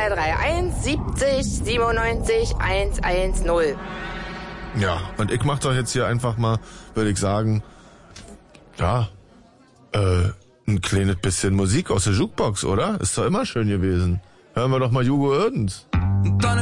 0231 70 97 110. Ja, und ich mach doch jetzt hier einfach mal, würde ich sagen, ja, ein kleines bisschen Musik aus der Jukebox, oder? Ist doch immer schön gewesen. Hören wir doch mal Hugo Oerdens.